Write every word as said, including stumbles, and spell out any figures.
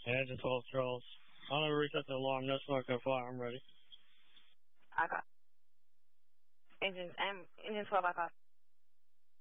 Engine twelve, Charles. I'm going to reset the alarm. No smoke, no fire. I'm ready. I got engine, engine twelve, I got.